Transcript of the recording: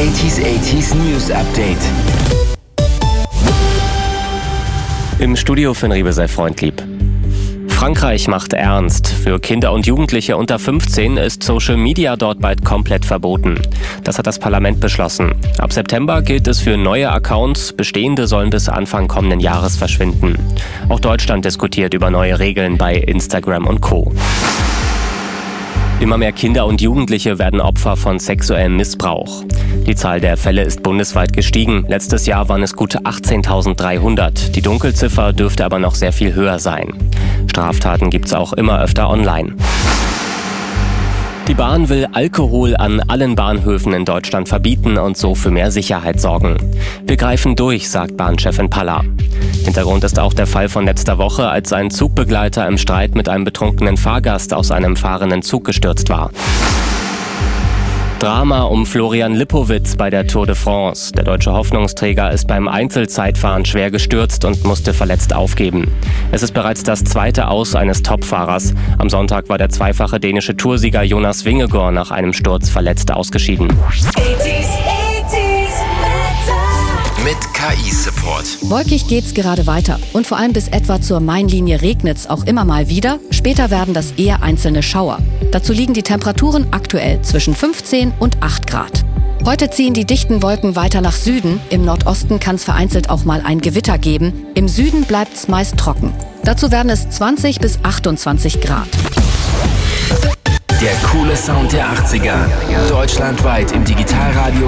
80s News Update. Im Studio Finn Riebe sei freundlieb. Frankreich macht ernst. Für Kinder und Jugendliche unter 15 ist Social Media dort bald komplett verboten. Das hat das Parlament beschlossen. Ab September gilt es für neue Accounts. Bestehende sollen bis Anfang kommenden Jahres verschwinden. Auch Deutschland diskutiert über neue Regeln bei Instagram und Co. Immer mehr Kinder und Jugendliche werden Opfer von sexuellem Missbrauch. Die Zahl der Fälle ist bundesweit gestiegen. Letztes Jahr waren es gut 18.300. Die Dunkelziffer dürfte aber noch sehr viel höher sein. Straftaten gibt's auch immer öfter online. Die Bahn will Alkohol an allen Bahnhöfen in Deutschland verbieten und so für mehr Sicherheit sorgen. Wir greifen durch, sagt Bahnchefin Palla. Hintergrund ist auch der Fall von letzter Woche, als ein Zugbegleiter im Streit mit einem betrunkenen Fahrgast aus einem fahrenden Zug gestürzt war. Drama um Florian Lipowitz bei der Tour de France. Der deutsche Hoffnungsträger ist beim Einzelzeitfahren schwer gestürzt und musste verletzt aufgeben. Es ist bereits das zweite Aus eines Topfahrers. Am Sonntag war der zweifache dänische Toursieger Jonas Vingegaard nach einem Sturz verletzt ausgeschieden. Mit KI-Support. Wolkig geht's gerade weiter. Und vor allem bis etwa zur Mainlinie regnet's auch immer mal wieder. Später werden das eher einzelne Schauer. Dazu liegen die Temperaturen aktuell zwischen 15 und 8 Grad. Heute ziehen die dichten Wolken weiter nach Süden. Im Nordosten kann es vereinzelt auch mal ein Gewitter geben. Im Süden bleibt's meist trocken. Dazu werden es 20 bis 28 Grad. Der coole Sound der 80er. Deutschlandweit im Digitalradio